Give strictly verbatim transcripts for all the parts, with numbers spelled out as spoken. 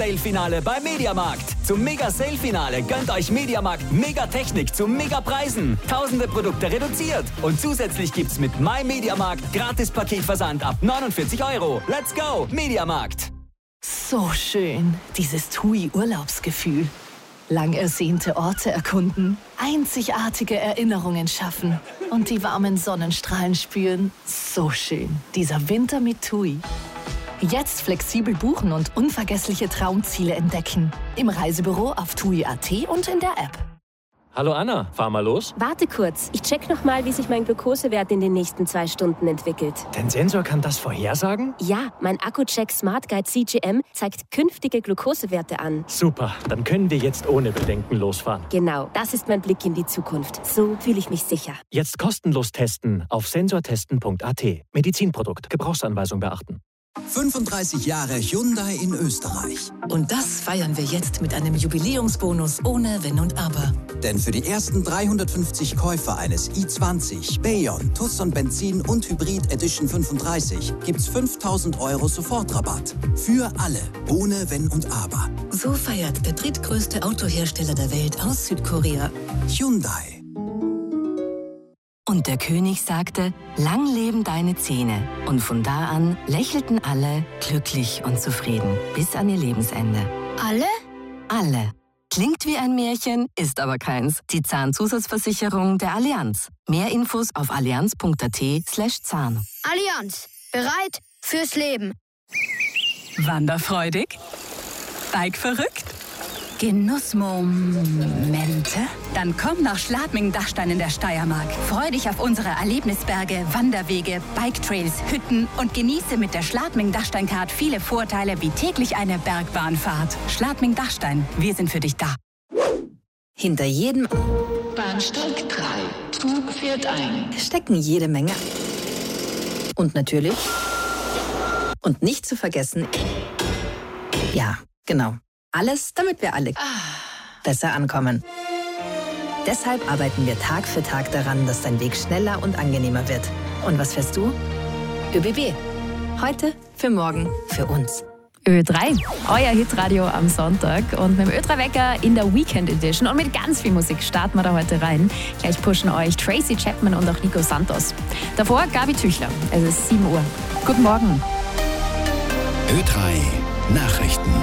Sale-Finale bei Mediamarkt. Zum Mega-Sale-Finale gönnt euch Mediamarkt Mega-Technik zu Mega-Preisen. Tausende Produkte reduziert. Und zusätzlich gibt's mit My Mediamarkt Gratis-Paketversand ab neunundvierzig Euro. Let's go, Mediamarkt! So schön, dieses T U I-Urlaubsgefühl. Lang ersehnte Orte erkunden, einzigartige Erinnerungen schaffen und die warmen Sonnenstrahlen spüren. So schön, dieser Winter mit T U I. Jetzt flexibel buchen und unvergessliche Traumziele entdecken. Im Reisebüro auf tui punkt at und in der App. Hallo Anna, fahr mal los. Warte kurz, ich check noch mal, wie sich mein Glukosewert in den nächsten zwei Stunden entwickelt. Dein Sensor kann das vorhersagen? Ja, mein Akku-Check Smart Guide C G M zeigt künftige Glukosewerte an. Super, dann können wir jetzt ohne Bedenken losfahren. Genau, das ist mein Blick in die Zukunft. So fühle ich mich sicher. Jetzt kostenlos testen auf sensortesten punkt at. Medizinprodukt, Gebrauchsanweisung beachten. fünfunddreißig Jahre Hyundai in Österreich. Und das feiern wir jetzt mit einem Jubiläumsbonus ohne Wenn und Aber. Denn für die ersten dreihundertfünfzig Käufer eines i zwanzig, Bayon, Tucson Benzin und Hybrid Edition fünfunddreißig gibt's fünftausend Euro Sofortrabatt. Für alle, ohne Wenn und Aber. So feiert der drittgrößte Autohersteller der Welt aus Südkorea. Hyundai. Und der König sagte, lang leben deine Zähne. Und von da an lächelten alle glücklich und zufrieden bis an ihr Lebensende. Alle? Alle. Klingt wie ein Märchen, ist aber keins. Die Zahnzusatzversicherung der Allianz. Mehr Infos auf allianz punkt at slash Zahn. Allianz. Bereit fürs Leben. Wanderfreudig? Bike verrückt? Genussmomente? Dann komm nach Schladming-Dachstein in der Steiermark. Freu dich auf unsere Erlebnisberge, Wanderwege, Biketrails, Hütten und genieße mit der Schladming-Dachstein-Card viele Vorteile wie täglich eine Bergbahnfahrt. Schladming-Dachstein, wir sind für dich da. Hinter jedem Bahnsteig drei. Zug fährt ein. stecken jede Menge. Und natürlich, und nicht zu vergessen, ja, genau. Alles, damit wir alle besser ankommen. Deshalb arbeiten wir Tag für Tag daran, dass dein Weg schneller und angenehmer wird. Und was fährst du? ÖBB. Heute, für morgen, für uns. Ö drei, euer Hitradio am Sonntag und mit dem Ö drei Wecker in der Weekend Edition und mit ganz viel Musik starten wir da heute rein. Gleich pushen euch Tracy Chapman und auch Nico Santos. Davor Gabi Tüchler, es ist sieben Uhr. Guten Morgen. Ö drei Nachrichten.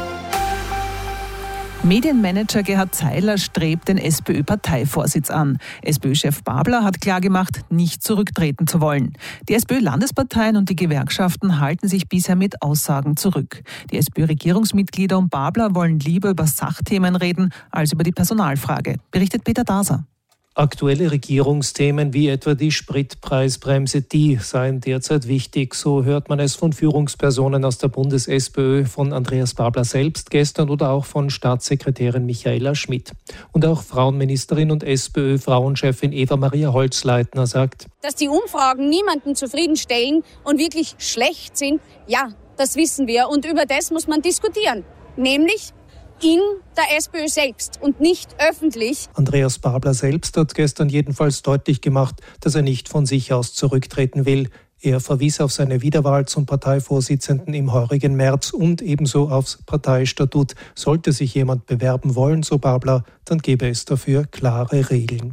Medienmanager Gerhard Zeiler strebt den SPÖ-Parteivorsitz an. SPÖ-Chef Babler hat klargemacht, nicht zurücktreten zu wollen. Die SPÖ-Landesparteien und die Gewerkschaften halten sich bisher mit Aussagen zurück. Die SPÖ-Regierungsmitglieder und Babler wollen lieber über Sachthemen reden als über die Personalfrage, berichtet Peter Daser. Aktuelle Regierungsthemen wie etwa die Spritpreisbremse, die seien derzeit wichtig. So hört man es von Führungspersonen aus der Bundes-SPÖ, von Andreas Babler selbst gestern oder auch von Staatssekretärin Michaela Schmidt. Und auch Frauenministerin und SPÖ-Frauenchefin Eva-Maria Holzleitner sagt: Dass die Umfragen niemanden zufriedenstellen und wirklich schlecht sind, ja, das wissen wir. Und über das muss man diskutieren. Nämlich in der SPÖ selbst und nicht öffentlich. Andreas Babler selbst hat gestern jedenfalls deutlich gemacht, dass er nicht von sich aus zurücktreten will. Er verwies auf seine Wiederwahl zum Parteivorsitzenden im heurigen März und ebenso aufs Parteistatut. Sollte sich jemand bewerben wollen, so Babler, dann gäbe es dafür klare Regeln.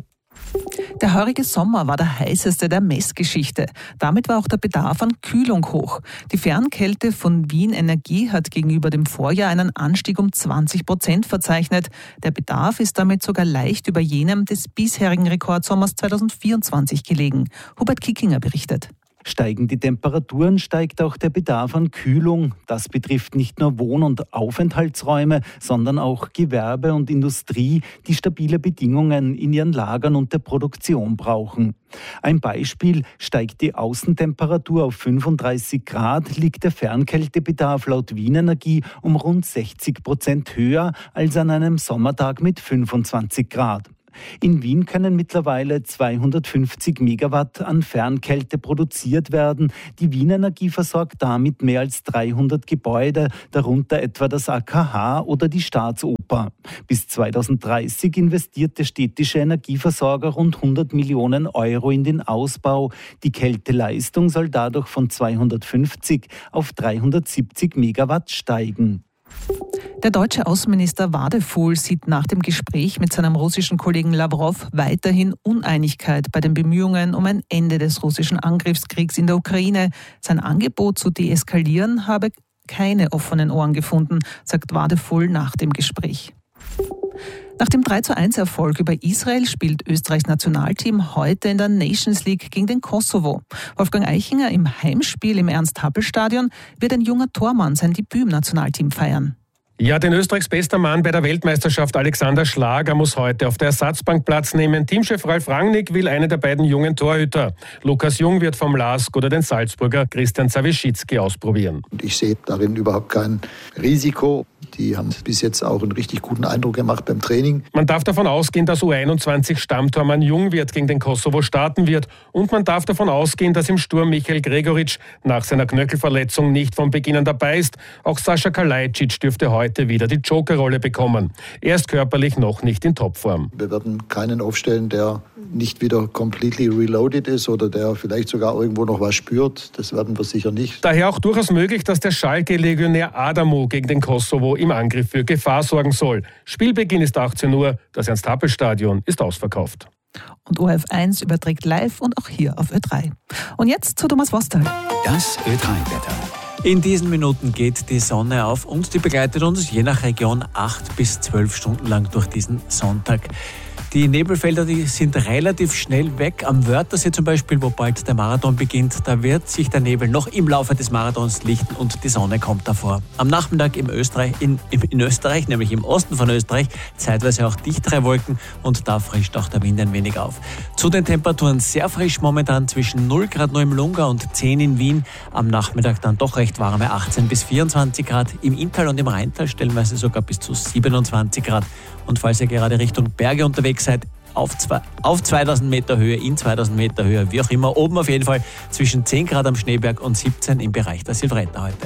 Der heurige Sommer war der heißeste der Messgeschichte. Damit war auch der Bedarf an Kühlung hoch. Die Fernkälte von Wien Energie hat gegenüber dem Vorjahr einen Anstieg um zwanzig Prozent verzeichnet. Der Bedarf ist damit sogar leicht über jenem des bisherigen Rekordsommers zweitausendvierundzwanzig gelegen. Hubert Kickinger berichtet. Steigen die Temperaturen, steigt auch der Bedarf an Kühlung. Das betrifft nicht nur Wohn- und Aufenthaltsräume, sondern auch Gewerbe und Industrie, die stabile Bedingungen in ihren Lagern und der Produktion brauchen. Ein Beispiel: steigt die Außentemperatur auf fünfunddreißig Grad, liegt der Fernkältebedarf laut Wien Energie um rund sechzig Prozent höher als an einem Sommertag mit fünfundzwanzig Grad. In Wien können mittlerweile zweihundertfünfzig Megawatt an Fernkälte produziert werden. Die Wien Energie versorgt damit mehr als dreihundert Gebäude, darunter etwa das A K H oder die Staatsoper. Bis zweitausenddreißig investiert der städtische Energieversorger rund hundert Millionen Euro in den Ausbau. Die Kälteleistung soll dadurch von zweihundertfünfzig auf dreihundertsiebzig Megawatt steigen. Der deutsche Außenminister Wadefuhl sieht nach dem Gespräch mit seinem russischen Kollegen Lawrow weiterhin Uneinigkeit bei den Bemühungen um ein Ende des russischen Angriffskriegs in der Ukraine. Sein Angebot zu deeskalieren habe keine offenen Ohren gefunden, sagt Wadefuhl nach dem Gespräch. Nach dem drei zu eins Erfolg über Israel spielt Österreichs Nationalteam heute in der Nations League gegen den Kosovo. Wolfgang Eichinger im Heimspiel im Ernst-Happel-Stadion wird ein junger Tormann sein Debüt im Nationalteam feiern. Ja, den Österreichs bester Mann bei der Weltmeisterschaft Alexander Schlager muss heute auf der Ersatzbank Platz nehmen. Teamchef Ralf Rangnick will einen der beiden jungen Torhüter. Lukas Jung wird vom LASK oder den Salzburger Christian Zawischitzki ausprobieren. Ich sehe darin überhaupt kein Risiko. Die haben bis jetzt auch einen richtig guten Eindruck gemacht beim Training. Man darf davon ausgehen, dass U einundzwanzig-Stammtormann Jungwirth gegen den Kosovo starten wird. Und man darf davon ausgehen, dass im Sturm Michael Gregoritsch nach seiner Knöchelverletzung nicht von Beginn an dabei ist. Auch Sascha Kalajdzic dürfte heute wieder die Jokerrolle bekommen. Er ist körperlich noch nicht in Topform. Wir werden keinen aufstellen, der nicht wieder completely reloaded ist oder der vielleicht sogar irgendwo noch was spürt. Das werden wir sicher nicht. Daher auch durchaus möglich, dass der Schalke-Legionär Adamu gegen den Kosovo im Angriff für Gefahr sorgen soll. Spielbeginn ist achtzehn Uhr, das Ernst-Happel-Stadion ist ausverkauft. Und O R F eins überträgt live und auch hier auf Ö drei. Und jetzt zu Thomas Wostal. Das Ö drei-Wetter. In diesen Minuten geht die Sonne auf und die begleitet uns je nach Region acht bis zwölf Stunden lang durch diesen Sonntag. Die Nebelfelder, die sind relativ schnell weg. Am Wörthersee zum Beispiel, wo bald der Marathon beginnt, da wird sich der Nebel noch im Laufe des Marathons lichten und die Sonne kommt davor. Am Nachmittag im Österreich, in, in Österreich, nämlich im Osten von Österreich, zeitweise auch dichtere Wolken und da frischt auch der Wind ein wenig auf. Zu den Temperaturen sehr frisch momentan zwischen null Grad nur im Lungau und zehn in Wien. Am Nachmittag dann doch recht warme achtzehn bis vierundzwanzig Grad. Im Inntal und im Rheintal stellenweise sogar bis zu siebenundzwanzig Grad. Und falls ihr gerade Richtung Berge unterwegs seid, auf, zwei, auf zweitausend Meter Höhe, in zweitausend Meter Höhe, wie auch immer, oben auf jeden Fall zwischen zehn Grad am Schneeberg und siebzehn im Bereich der Silvretta heute.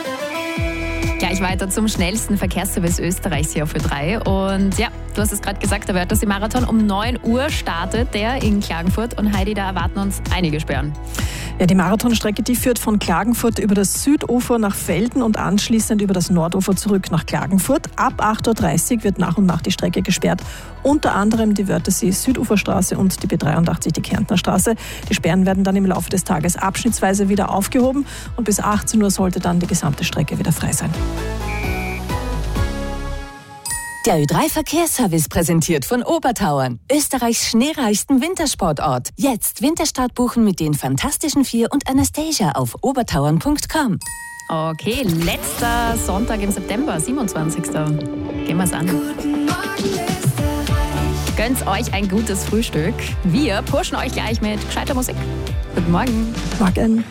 Gleich weiter zum schnellsten Verkehrsservice Österreichs hier auf Ö drei. Und ja, du hast es gerade gesagt, der Wörthersee-Marathon um neun Uhr startet der in Klagenfurt. Und Heidi, da erwarten uns einige Sperren. Ja, die Marathonstrecke, die führt von Klagenfurt über das Südufer nach Velden und anschließend über das Nordufer zurück nach Klagenfurt. Ab acht Uhr dreißig wird nach und nach die Strecke gesperrt. Unter anderem die Wörthersee-Süduferstraße und die B dreiundachtzig, die Kärntner Straße. Die Sperren werden dann im Laufe des Tages abschnittsweise wieder aufgehoben und bis achtzehn Uhr sollte dann die gesamte Strecke wieder frei sein. Der Ö drei Verkehrsservice präsentiert von Obertauern, Österreichs schneereichsten Wintersportort. Jetzt Winterstart buchen mit den Fantastischen Vier und Anastasia auf obertauern punkt com. Okay, letzter Sonntag im September, siebenundzwanzigsten Gehen wir es an. Gönnt euch ein gutes Frühstück. Wir pushen euch gleich mit gescheiter Musik. Guten Morgen. Morgen.